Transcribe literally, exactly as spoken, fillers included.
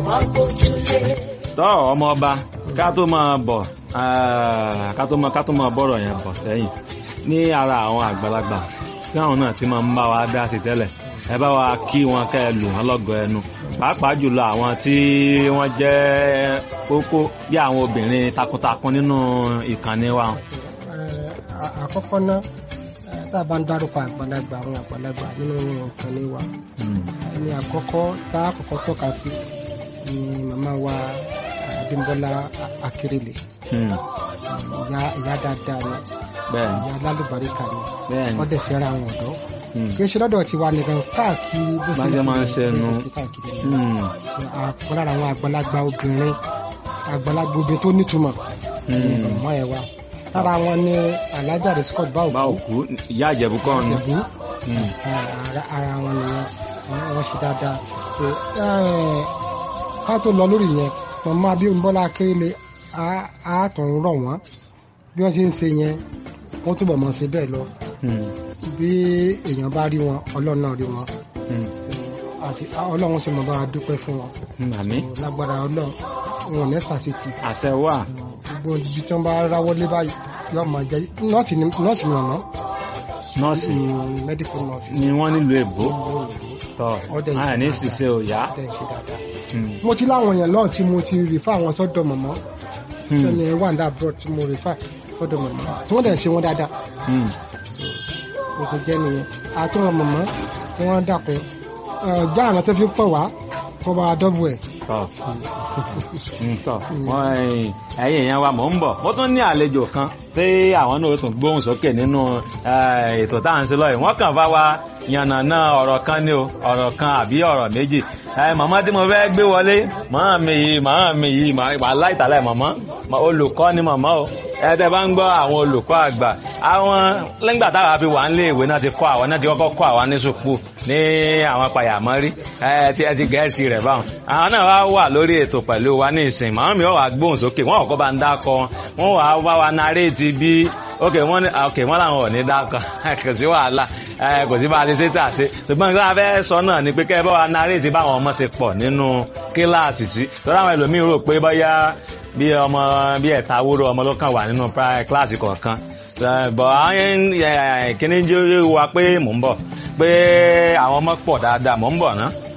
tọ́ ọmọ ọba ká tó máa bọ̀ ká tó máa ká tó máa bọ̀rọ̀ yẹn bọ̀ sẹ́yìn ní ara àwọn àgbàlagbà tí àwọn náà ti máa ń bá wa dá sí tẹ́lẹ̀ ẹ bá wa kí wọn kẹ́ ẹ lù wọn lọ́gọ ẹnu pàápàá jùlọ àwọn tí wọ́n jẹ́ kókó bí àwọn obìnrin takuntakun nínú ìkànnì wa. àkọ́kọ́ náà tá a bá ń dárúkọ àgbàlagbà àwọn àgbàlagbà nínú ìkànnì wa ẹni àkọ́kọ́ tá a kọ́kọ́ tọ́ka sí ni màmá wa Abímbọ́lá Akérèlé ìyá ìyá dáadáa ni ìyá lálùbáríkà ni wọ́n dẹ̀ fẹ́ràn àwọn ọ̀dọ́ kì í ṣe lọ́dọ̀ tiwa nìkan káàkiri bó ṣe máa ń ṣe nu káàkiri àpò lára àwọn àgbàlagbà obìnrin àgbàlagbà obìnrin tó nítumọ̀ ọmọ ẹ̀ wa lára wọn ní Alhaja Riscot Báòkú ìyá Ìjẹ̀bú kọ́ ni ara wọn nìyẹn wọ́n ṣe dáadáa ká tó lọ lórí yẹn màmá Abímbọ́lá Akérèlé á tún rọ̀ wọ́n bí wọ́n ṣe ń ṣe yẹn wọ́n túbọ̀ mọ̀ ṣe bẹ́ẹ̀ lọ bí èèyàn bá rí wọn Ọlọ́run náà rí wọn àti Ọlọ́run sì mọ̀ bá a dúpẹ́ fún wọn lágbára Ọlọ́run wọn ò ní ṣàṣetì àṣẹ wà gbogbo ibi tí wọ́n bá ráwọ́ lé báyìí yóò máa jẹ́ nọ́ọ̀sì ni nọ́ọ̀sì ni ọ̀nà nọ́ọ̀sì medical nurse ni wọ́n nílùú èbó tọ́ àní ṣiṣẹ́ òyà. mo ti láwọn èèyàn lọ́run tí mo ti rìfà àwọn sọ́dọ̀ mọ̀mọ́ sẹ́ni wàǹdà abroad tí mo rìfà sọ́dọ̀ mọ̀mọ́ tí wọ́n dẹ̀ ṣe wọ́n dáadáa mo sì jẹ́ nìyẹn àti wọn mọ̀mọ́ tí wọ́n dàpọ̀ já àná tó fi pọ̀ wá kó bá dọ́bù ẹ̀. ẹ̀yin èèyàn wa mò ń bọ̀ mo tún ní àlejò kan tí àwọn náà tún gbóhùn sókè nínú ètò tá à ń ṣe lọ́yìn wọ́n kàn bá wa yànnàná ọ̀rọ̀ kan ní o ọ̀rọ̀ kan àbí ọ̀rọ̀ méjì màmá tí mo fẹ́ gbé wọlé màmá mi yìí màmá mi yìí màá láìtàlẹ̀ màmá olùkọ́ ni màmá o ẹ̀ẹ́dẹ̀ bá ń gbọ́ àwọn olùkọ́ àgbà àwọn lẹ́gbà táwa fi wà nílé ìwé náà ti kọ́ àwọn náà ti kọ́kọ́ kọ́ àwọn ní sùpù ní àwọn pàyàmọ́rí ẹ ti gẹ̀ẹ́sì rẹ̀ báwọn àwọn náà wá wà lórí ètò pẹ̀lú wa ní ìsìn màmá mi wà gbóhùn sókè wọ́n kọ́kọ́ bá ń dákọ wọn wà wá wa naréètì bí ok wọ́n ok wọ́n làwọn ò ní dákọ kò sí wàhálà kò sí bá a ti ṣe tà ṣe ṣùgbọ́n nígbà tá a fẹ́ sọ náà ni pé kẹ́ ẹ bá wa naréètì báwọn ọmọ ṣe pọ̀ nínú kíláàsì tí tọ́lá àwọn ẹlòmíín rò pé bóyá bí ọmọ bí ẹ̀ta wúrò ọmọ ló kàn wà nínú kíláàsì kọ̀ọ̀kan bọ̀ àwọn kíní jẹ́ wa pé mò ń bọ̀ pé àwọn ọmọ pọ̀ dáadáa mò ń bọ̀ ná.